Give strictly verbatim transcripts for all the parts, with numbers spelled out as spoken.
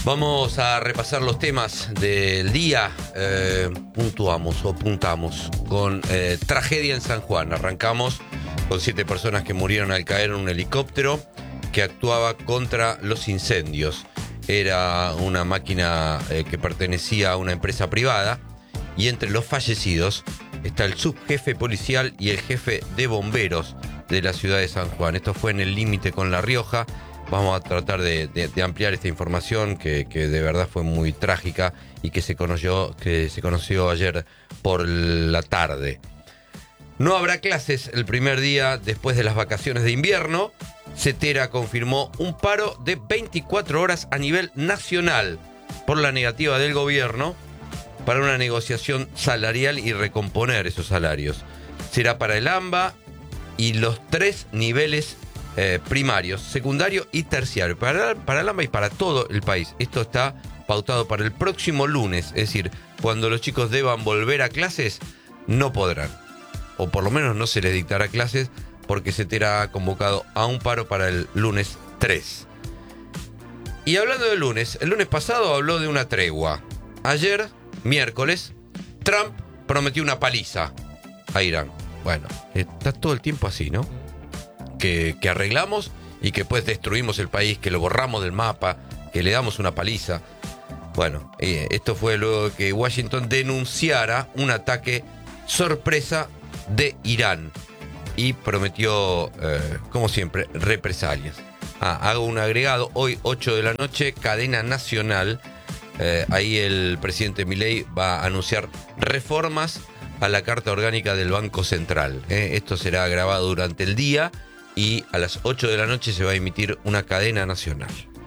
Vamos a repasar los temas del día. Eh, puntuamos o puntamos con eh, tragedia en San Juan. Arrancamos con siete personas que murieron al caer en un helicóptero que actuaba contra los incendios. Era una máquina eh, que pertenecía a una empresa privada, y entre los fallecidos está el subjefe policial y el jefe de bomberos de la ciudad de San Juan. Esto fue en el límite con La Rioja. Vamos a tratar de, de, de ampliar esta información que, que de verdad fue muy trágica y que se conoció, que se conoció ayer por la tarde. No habrá clases el primer día después de las vacaciones de invierno. Cetera confirmó un paro de veinticuatro horas a nivel nacional por la negativa del gobierno para una negociación salarial y recomponer esos salarios. Será para el AMBA y los tres niveles eh, primarios, secundario y terciario. Para, para el AMBA y para todo el país. Esto está pautado para el próximo lunes. Es decir, cuando los chicos deban volver a clases, no podrán. O por lo menos no se les dictará clases, porque Cetera ha convocado a un paro para el lunes tres. Y hablando del lunes, el lunes pasado habló de una tregua. Ayer, miércoles, Trump prometió una paliza a Irán. Bueno, está todo el tiempo así, ¿no? Que, que arreglamos y que después destruimos el país, que lo borramos del mapa, que le damos una paliza. Bueno, eh, esto fue luego de que Washington denunciara un ataque sorpresa de Irán. Y prometió, eh, como siempre, represalias. Ah, hago un agregado. Hoy, ocho de la noche, cadena nacional. Eh, ahí el presidente Milei va a anunciar reformas a la Carta Orgánica del Banco Central. Eh, esto será grabado durante el día y a las ocho de la noche se va a emitir una cadena nacional.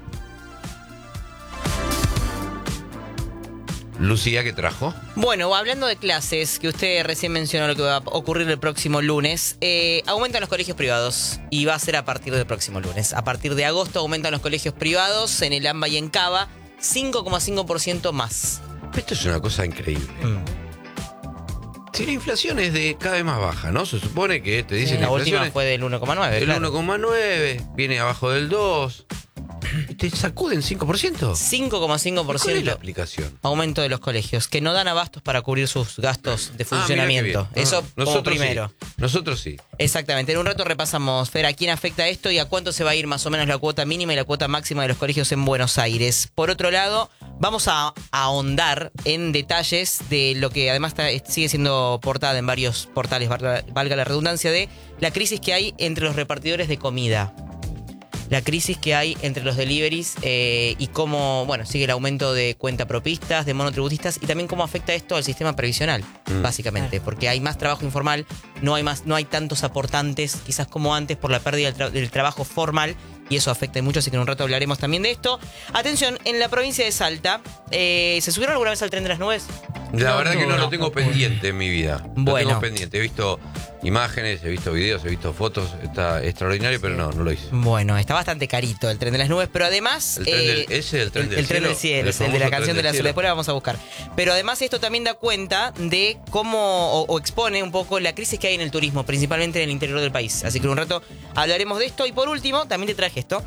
Lucía, ¿qué trajo? Bueno, hablando de clases, que usted recién mencionó lo que va a ocurrir el próximo lunes, eh, aumentan los colegios privados y va a ser a partir del próximo lunes. A partir de agosto aumentan los colegios privados en el AMBA y en Cava, cinco coma cinco por ciento más. Esto es una cosa increíble. Mm. Si la inflación es de cada vez más baja, ¿no? Se supone que te dicen sí, la inflación última fue del uno coma nueve. El claro. uno coma nueve, viene abajo del dos. ¿Y te sacuden cinco por ciento? cinco coma cinco por ciento. ¿Cuál es la aplicación? Aumento de los colegios, que no dan abastos para cubrir sus gastos de funcionamiento. Ah, Eso no, como primero. Sí. Nosotros sí. Exactamente. En un rato repasamos, Fer, a quién afecta esto y a cuánto se va a ir más o menos la cuota mínima y la cuota máxima de los colegios en Buenos Aires. Por otro lado, vamos a, a ahondar en detalles de lo que además está, sigue siendo portada en varios portales, valga, valga la redundancia, de la crisis que hay entre los repartidores de comida. La crisis que hay entre los deliveries eh, y cómo, bueno, sigue el aumento de cuentapropistas, de monotributistas y también cómo afecta esto al sistema previsional, mm. básicamente, porque hay más trabajo informal, no hay más, no hay tantos aportantes quizás como antes por la pérdida del, tra- del trabajo formal y eso afecta mucho, así que en un rato hablaremos también de esto. Atención, en la provincia de Salta, eh, ¿se subieron alguna vez al tren de las nubes? La no, verdad no, que no, no lo tengo no, pendiente en mi vida. Bueno. Lo tengo pendiente. He visto imágenes, he visto videos, he visto fotos. Está extraordinario, sí. Pero no, no lo hice. Bueno, está bastante carito el tren de las nubes, pero además... ¿El tren eh, del, ¿Ese es el tren del el, el cielo? tren del cielo, el, el de la canción de la cielo. Después la vamos a buscar. Pero además esto también da cuenta de cómo, o, o expone un poco la crisis que hay en el turismo, principalmente en el interior del país. Así que en un rato hablaremos de esto. Y por último, también te traje esto.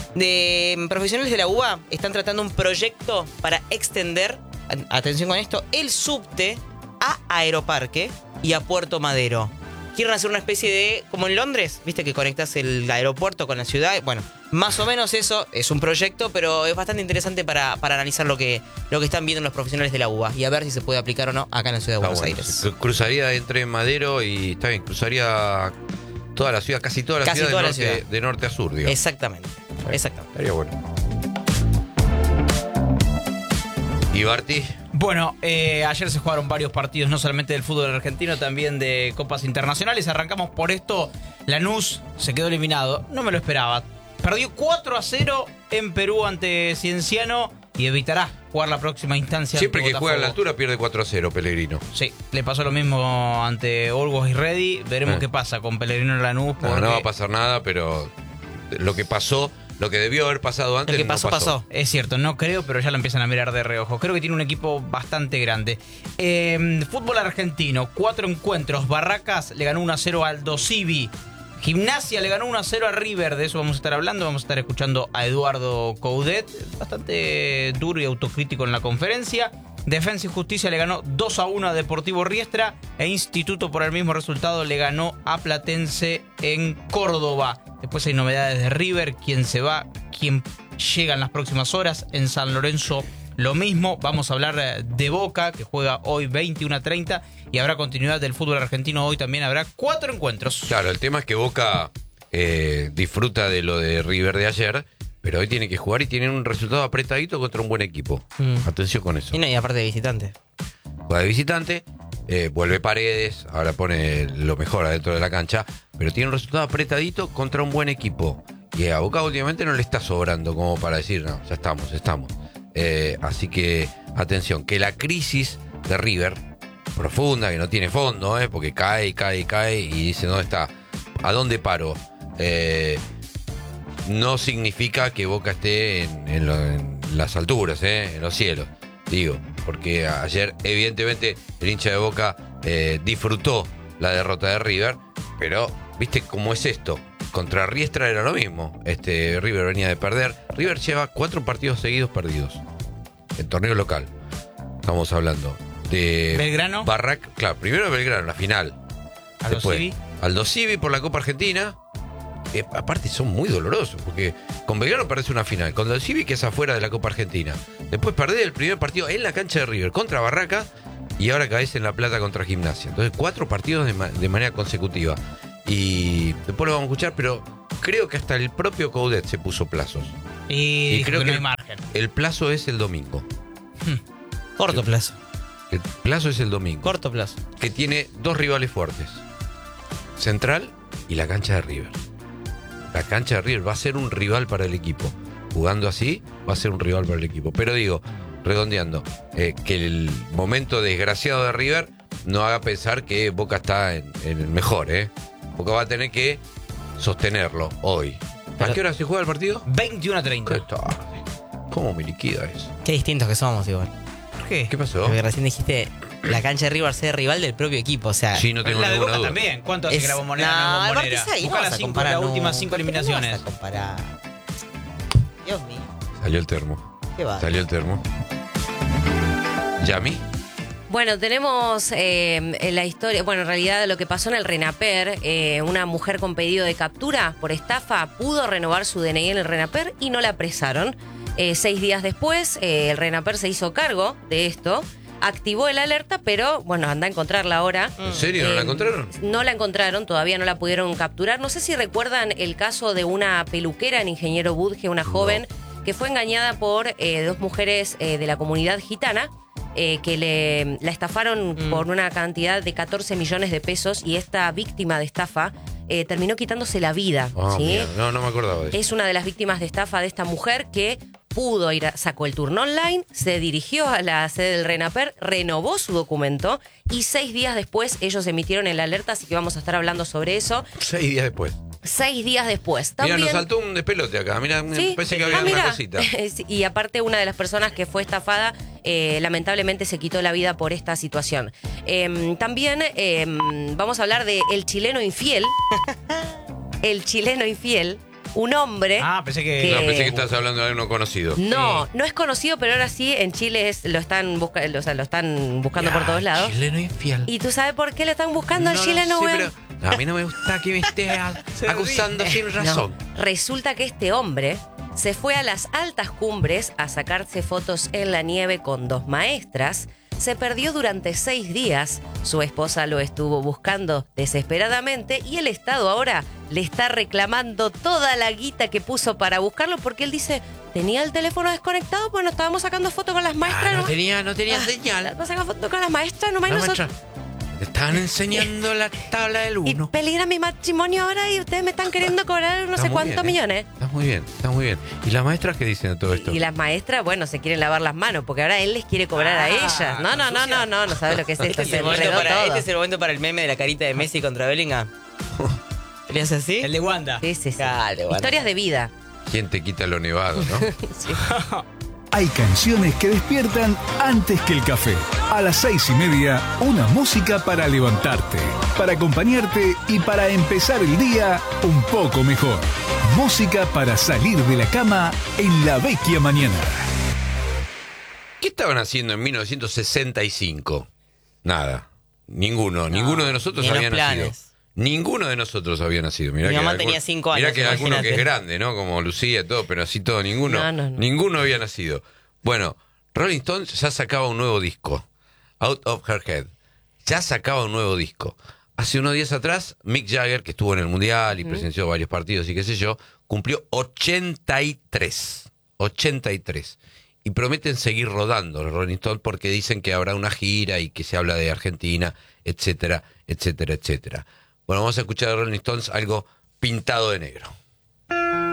De profesionales de la U B A están tratando un proyecto para extender, atención con esto, el subte a Aeroparque y a Puerto Madero. Quieren hacer una especie de, como en Londres, viste que conectas el aeropuerto con la ciudad. Bueno, más o menos eso es un proyecto, pero es bastante interesante para, para analizar lo que, lo que están viendo los profesionales de la U B A y a ver si se puede aplicar o no acá en la ciudad de Buenos ah, bueno, Aires. Cruzaría entre Madero y, está bien, cruzaría toda la ciudad, casi toda la casi ciudad, toda de, la norte, ciudad. de norte a sur, digamos. Exactamente, bueno, exactamente. Estaría bueno. ¿Y Barty? Bueno, eh, ayer se jugaron varios partidos, no solamente del fútbol argentino, también de copas internacionales. Arrancamos por esto. Lanús se quedó eliminado. No me lo esperaba. Perdió cuatro a cero en Perú ante Cienciano y evitará jugar la próxima instancia. Siempre que juega a la altura pierde cuatro a cero, Pellegrino. Sí, le pasó lo mismo ante Olgos y Ready. Veremos eh. qué pasa con Pellegrino en Lanús. Porque... No, no va a pasar nada, pero lo que pasó... Lo que debió haber pasado antes. Lo que pasó, no pasó, pasó. Es cierto, no creo, pero ya lo empiezan a mirar de reojo. Creo que tiene un equipo bastante grande. Eh, fútbol argentino, cuatro encuentros. Barracas le ganó uno a cero al Dosivi. Gimnasia le ganó uno a cero a River, de eso vamos a estar hablando. Vamos a estar escuchando a Eduardo Coudet, bastante duro y autocrítico en la conferencia. Defensa y Justicia le ganó dos a uno a Deportivo Riestra. E Instituto, por el mismo resultado, le ganó a Platense en Córdoba. Después hay novedades de River, quién se va, quién llega en las próximas horas. En San Lorenzo lo mismo. Vamos a hablar de Boca, que juega hoy veintiuno a treinta. Y habrá continuidad del fútbol argentino. Hoy también habrá cuatro encuentros. Claro, el tema es que Boca eh, disfruta de lo de River de ayer, pero hoy tiene que jugar y tiene un resultado apretadito contra un buen equipo. Mm. Atención con eso. Y no, y aparte de visitante. Juega de visitante, eh, vuelve Paredes, ahora pone lo mejor adentro de la cancha, pero tiene un resultado apretadito contra un buen equipo. Y a Boca últimamente no le está sobrando como para decir, no, ya estamos, estamos. Eh, así que, atención, que la crisis de River, profunda, que no tiene fondo, eh, porque cae y cae y cae y dice, ¿dónde está? ¿A dónde paro? Eh, no significa que Boca esté en, en, lo, en las alturas, eh, en los cielos, digo, porque ayer evidentemente el hincha de Boca eh, disfrutó la derrota de River, pero viste cómo es esto. Contra Riestra era lo mismo. Este River venía de perder. River lleva cuatro partidos seguidos perdidos en torneo local. Estamos hablando de Belgrano. Barraca, claro, primero Belgrano, la final. Aldo Después, Civi. Aldo Civi por la Copa Argentina. Eh, aparte son muy dolorosos, porque con Belgrano perdés una final, con Aldo Civi que es afuera de la Copa Argentina. Después perdés el primer partido en la cancha de River contra Barraca y ahora caes en La Plata contra Gimnasia. Entonces cuatro partidos de, ma- de manera consecutiva. Y después lo vamos a escuchar, pero creo que hasta el propio Coudet se puso plazos. Y, Y creo que que no hay el, margen. el plazo es el domingo. Corto plazo. El plazo es el domingo. Corto plazo. Que tiene dos rivales fuertes. Central y la cancha de River. La cancha de River va a ser un rival para el equipo. Jugando así, va a ser un rival para el equipo. Pero digo, redondeando, eh, que el momento desgraciado de River no haga pensar que Boca está en, en el mejor, ¿eh? Boca va a tener que sostenerlo hoy. ¿A Pero- qué hora se juega el partido? veintiuno a ¿Qué treinta. tarde? ¿Cómo me liquida eso? Qué distintos que somos igual. ¿Por qué? ¿Qué pasó? Porque recién dijiste la cancha de River ser rival del propio equipo. O sea, Sí, no tengo la de ninguna Boca duda. también. ¿Cuánto hace es- que la bombonera no, no, es aparte bombonera? es ahí, no Busca vas las, a cinco, comparar las últimas nunca. cinco ¿Por qué no eliminaciones. vas a comparar? Dios mío, Salió el termo. qué va. Salió el termo. ¿Yami? Bueno, tenemos eh, la historia, bueno, en realidad lo que pasó en el RENAPER, eh, una mujer con pedido de captura por estafa pudo renovar su D N I en el RENAPER y no la apresaron. Eh, seis días después, eh, el RENAPER se hizo cargo de esto, activó el alerta, pero bueno, anda a encontrarla ahora. ¿En serio? ¿No la Eh, encontraron? No la encontraron, todavía no la pudieron capturar. No sé si recuerdan el caso de una peluquera en Ingeniero Budge, una joven que fue engañada por eh, dos mujeres eh, de la comunidad gitana. Eh, que le, la estafaron Mm. por una cantidad de catorce millones de pesos y esta víctima de estafa eh, terminó quitándose la vida. Ah, ¿sí? mira, no, no me acordaba de eso. Es una de las víctimas de estafa de esta mujer que pudo ir, a- sacó el turno online, se dirigió a la sede del RENAPER, renovó su documento y seis días después ellos emitieron el alerta, así que vamos a estar hablando sobre eso. Seis días después. Seis días después. Mira, También, nos saltó un despelote acá. Mira, me Sí. parece que Ah, había mira. una cosita. Sí, y aparte una de las personas que fue estafada eh, lamentablemente se quitó la vida por esta situación. Eh, también eh, vamos a hablar de el chileno infiel. El chileno infiel, un hombre. Ah, pensé que... Que- No, pensé que estabas hablando de alguno conocido. No, Sí. no es conocido, pero ahora sí en Chile es- lo están busca, o sea, lo están buscando por todos lados. Chileno infiel. ¿Y tú sabes por qué le están buscando al No, no chileno, sé, weón? pero a mí no me gusta que me estés a- Se acusando ríe. sin razón. No, resulta que este hombre se fue a las altas cumbres a sacarse fotos en la nieve con dos maestras. Se perdió durante seis días. Su esposa lo estuvo buscando desesperadamente y el Estado ahora le está reclamando toda la guita que puso para buscarlo porque él dice, tenía el teléfono desconectado, pues no estábamos sacando fotos con las maestras. Ah, no nomás". tenía, no tenía Ah, señal. Vamos a sacar fotos con las maestras, nomás y La nosotros. maestra, te estaban enseñando la tabla del Y uno. peligra mi matrimonio ahora y ustedes me están queriendo cobrar no Está sé muy cuántos bien, ¿eh? millones. Está muy bien, está muy bien. ¿Y las maestras qué dicen de todo esto? Y las maestras, bueno, se quieren lavar las manos porque ahora él les quiere cobrar a Ah, ellas. No, no, no, no, no, no sabe lo que es esto. Este es, Se el momento enredó para, todo. este es el momento para el meme de la carita de Messi contra Bellingham. ¿Serías así? El de Wanda. Sí, sí, sí. Claro, bueno. Historias de vida. ¿Quién te quita lo nevado, no? Sí. Hay canciones que despiertan antes que el café. A las seis y media, una música para levantarte, para acompañarte y para empezar el día un poco mejor. Música para salir de la cama en la vecchia mañana. ¿Qué estaban haciendo en mil novecientos sesenta y cinco? Nada. Ninguno. No, ninguno de nosotros había nacido. Planes. Ninguno de nosotros había nacido. Mirá Mi que mamá algún, tenía cinco años. Mirá que hay alguno que es grande, ¿no? Como Lucía y todo, pero así todo, ninguno. No, no, no. Ninguno había nacido. Bueno, Rolling Stones ya sacaba un nuevo disco. Out of Her Head. Ya sacaba un nuevo disco. Hace unos días atrás, Mick Jagger, que estuvo en el Mundial y uh-huh. presenció varios partidos y qué sé yo, cumplió ochenta y tres. ochenta y tres. Y prometen seguir rodando los Rolling Stones porque dicen que habrá una gira y que se habla de Argentina, etcétera, etcétera, etcétera. Bueno, vamos a escuchar a Rolling Stones algo pintado de negro.